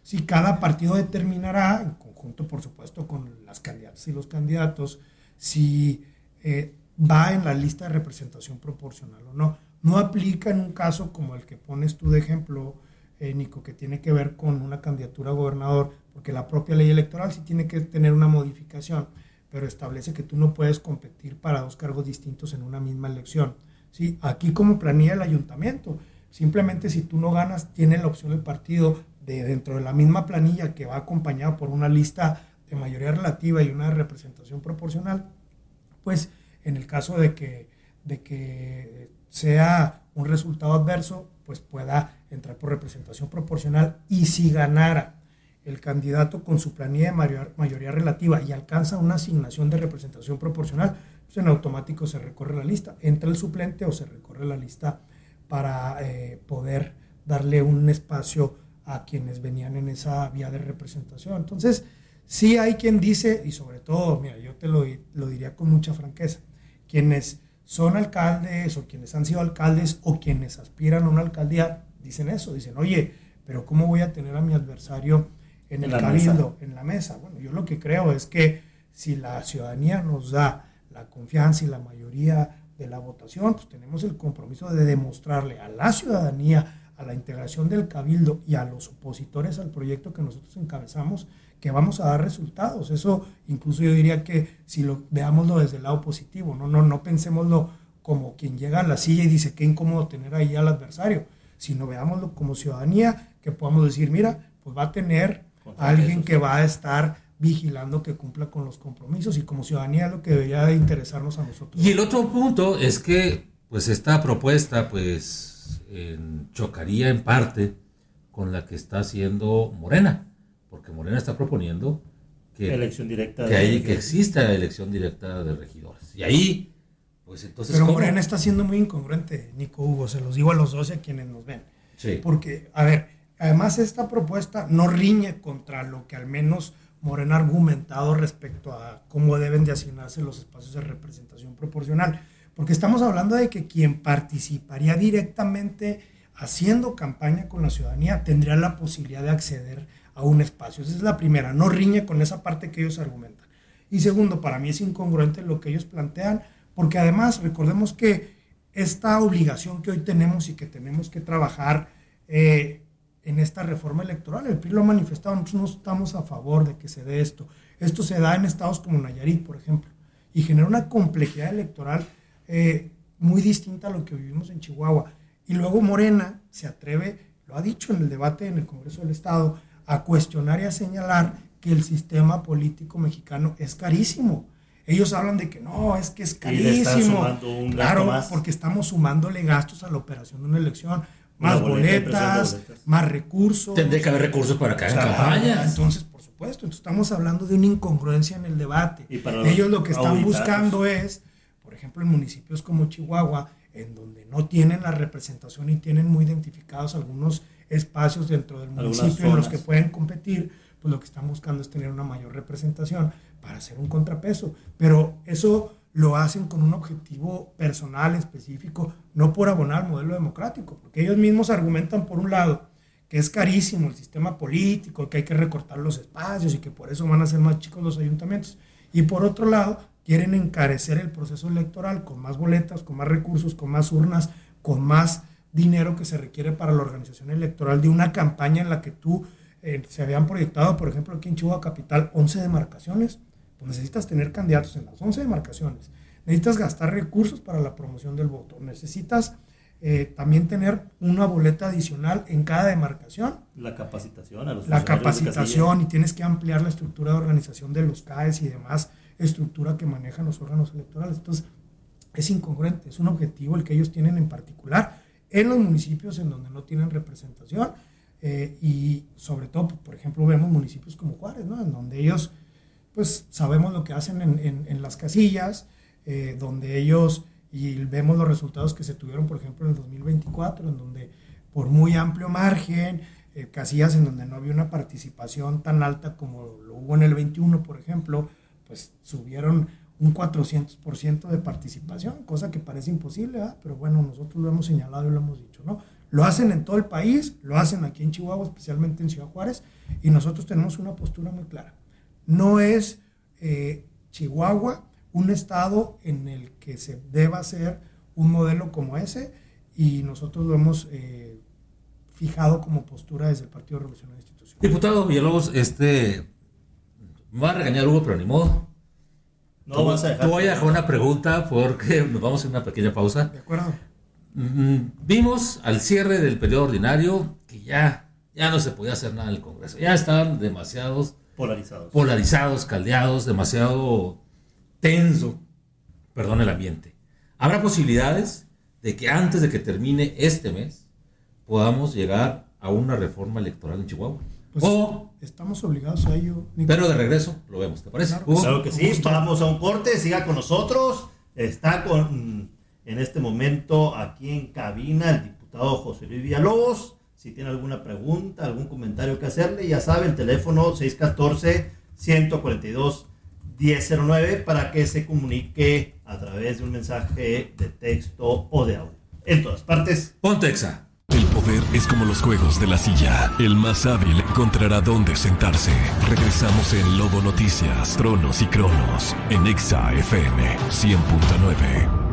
si cada partido determinará, en conjunto por supuesto con las candidatas y los candidatos, si va en la lista de representación proporcional o no. No aplica en un caso como el que pones tú de ejemplo, Nico, que tiene que ver con una candidatura a gobernador, porque la propia ley electoral sí tiene que tener una modificación, pero establece que tú no puedes competir para dos cargos distintos en una misma elección. ¿Sí? Aquí como planilla el ayuntamiento, simplemente si tú no ganas, tiene la opción el partido de dentro de la misma planilla que va acompañada por una lista de mayoría relativa y una representación proporcional, pues en el caso de que sea un resultado adverso, pues pueda entrar por representación proporcional, y si ganara el candidato con su planilla de mayoría relativa y alcanza una asignación de representación proporcional, pues en automático se recorre la lista, entra el suplente o se recorre la lista para poder darle un espacio a quienes venían en esa vía de representación. Entonces, sí hay quien dice, y sobre todo, mira, yo te lo diría con mucha franqueza, quienes son alcaldes o quienes han sido alcaldes o quienes aspiran a una alcaldía, dicen eso, dicen, oye, pero ¿cómo voy a tener a mi adversario en el cabildo, en la mesa? Bueno, yo lo que creo es que si la ciudadanía nos da la confianza y la mayoría de la votación, pues tenemos el compromiso de demostrarle a la ciudadanía, a la integración del cabildo y a los opositores al proyecto que nosotros encabezamos, que vamos a dar resultados. Eso incluso yo diría que si lo veámoslo desde el lado positivo, no pensémoslo como quien llega a la silla y dice qué incómodo tener ahí al adversario, sino veámoslo como ciudadanía, que podamos decir, mira, pues va a tener a alguien que va a estar vigilando que cumpla con los compromisos, y como ciudadanía es lo que debería de interesarnos a nosotros. Y el otro punto es que pues esta propuesta pues chocaría en parte con la que está haciendo Morena, porque Morena está proponiendo que exista elección directa de regidores. Y ahí, pues entonces... Pero ¿cómo? Morena está siendo muy incongruente, Nico, Hugo, se los digo a los dos y a quienes nos ven. Sí. Porque, a ver, además esta propuesta no riñe contra lo que al menos Morena ha argumentado respecto a cómo deben de asignarse los espacios de representación proporcional. Porque estamos hablando de que quien participaría directamente haciendo campaña con la ciudadanía tendría la posibilidad de acceder a un espacio. Esa es la primera, no riñe con esa parte que ellos argumentan. Y segundo, para mí es incongruente lo que ellos plantean, porque además recordemos que esta obligación que hoy tenemos y que tenemos que trabajar en esta reforma electoral, el PRI lo ha manifestado, nosotros no estamos a favor de que se dé esto. Esto se da en estados como Nayarit, por ejemplo, y genera una complejidad electoral muy distinta a lo que vivimos en Chihuahua. Y luego Morena se atreve, lo ha dicho en el debate en el Congreso del Estado, a cuestionar y a señalar que el sistema político mexicano es carísimo. Ellos hablan de que no, es que es carísimo. Claro, porque estamos sumándole gastos a la operación de una elección, más boletas, más recursos. Tendría que haber recursos para cada campaña. Entonces, por supuesto, estamos hablando de una incongruencia en el debate. Ellos lo que están buscando es, por ejemplo, en municipios como Chihuahua, en donde no tienen la representación y tienen muy identificados algunos espacios dentro del municipio en los que pueden competir, pues lo que están buscando es tener una mayor representación para hacer un contrapeso. Pero eso lo hacen con un objetivo personal específico, no por abonar al modelo democrático, porque ellos mismos argumentan por un lado que es carísimo el sistema político, que hay que recortar los espacios y que por eso van a ser más chicos los ayuntamientos, y por otro lado quieren encarecer el proceso electoral con más boletas, con más recursos, con más urnas, con más dinero que se requiere para la organización electoral de una campaña en la que se habían proyectado, por ejemplo, aquí en Chihuahua Capital, 11 demarcaciones. Pues necesitas tener candidatos en las 11 demarcaciones, necesitas gastar recursos para la promoción del voto, necesitas también tener una boleta adicional en cada demarcación. La capacitación a los La capacitación, y tienes que ampliar la estructura de organización de los CAEs y demás estructura que manejan los órganos electorales. Entonces, es incongruente, es un objetivo el que ellos tienen en particular en los municipios en donde no tienen representación, y sobre todo, por ejemplo, vemos municipios como Juárez, ¿no? En donde ellos, pues sabemos lo que hacen en las casillas, donde ellos, y vemos los resultados que se tuvieron, por ejemplo, en el 2024, en donde por muy amplio margen, casillas en donde no había una participación tan alta como lo hubo en el 21, por ejemplo, pues subieron un 400% de participación, cosa que parece imposible, pero bueno, nosotros lo hemos señalado y lo hemos dicho, ¿no? Lo hacen en todo el país, lo hacen aquí en Chihuahua, especialmente en Ciudad Juárez, y nosotros tenemos una postura muy clara. No es Chihuahua un estado en el que se deba hacer un modelo como ese, y nosotros lo hemos fijado como postura desde el Partido Revolucionario Institucional. Diputado Villalobos, me va a regañar Hugo, pero ni modo. No vas a dejar. Te voy a dejar una pregunta porque nos vamos a una pequeña pausa. ¿De acuerdo? Vimos al cierre del periodo ordinario que ya no se podía hacer nada en el Congreso. Ya estaban demasiados polarizados, caldeados, demasiado tenso, perdón, el ambiente. ¿Habrá posibilidades de que antes de que termine este mes podamos llegar a una reforma electoral en Chihuahua? Pues estamos obligados a ello, Nico. Pero de regreso lo vemos, ¿te parece? Claro que sí, vamos a un corte, siga con nosotros. Está en este momento aquí en cabina el diputado José Luis Villalobos. Si tiene alguna pregunta, algún comentario que hacerle, ya sabe, el teléfono 614-142-1009 para que se comunique a través de un mensaje de texto o de audio. En todas partes. Pontexa. El poder es como los juegos de la silla. El más hábil encontrará dónde sentarse. Regresamos en Lobo Noticias, Tronos y Cronos, en Exa FM 100.9.